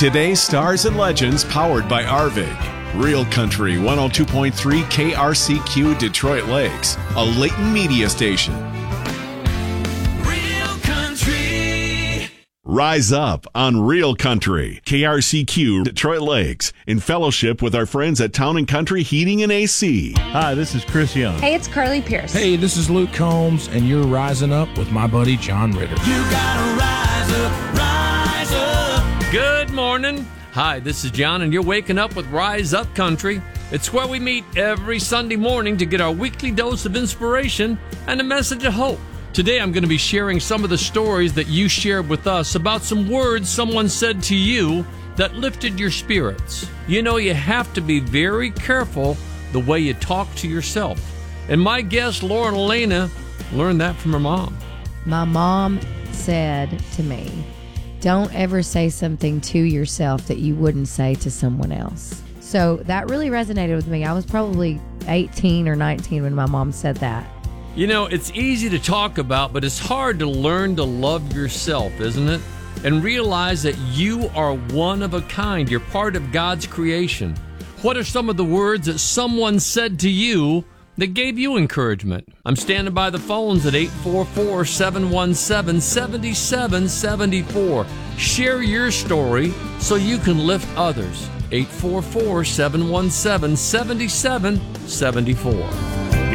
Today's Stars and Legends powered by Arvig. Real Country 102.3 KRCQ Detroit Lakes, a Layton media station. Real Country. Rise up on Real Country, KRCQ Detroit Lakes, in fellowship with our friends at Town & Country Heating and AC. Hi, this is Chris Young. Hey, it's Carly Pierce. Hey, this is Luke Combs, and you're rising up with my buddy John Ritter. You gotta rise up, rise up. Good morning. Hi, this is John, and you're waking up with Rise Up Country. It's where we meet every Sunday morning to get our weekly dose of inspiration and a message of hope. Today, I'm going to be sharing some of the stories that you shared with us about some words someone said to you that lifted your spirits. You know, you have to be very careful the way you talk to yourself. And my guest, Lauren Elena, learned that from her mom. My mom said to me, don't ever say something to yourself that you wouldn't say to someone else. So that really resonated with me. I was probably 18 or 19 when my mom said that. You know, it's easy to talk about, but it's hard to learn to love yourself, isn't it? And realize that you are one of a kind. You're part of God's creation. What are some of the words that someone said to you that gave you encouragement? I'm standing by the phones at 844-717-7774. Share your story so you can lift others. 844-717-7774.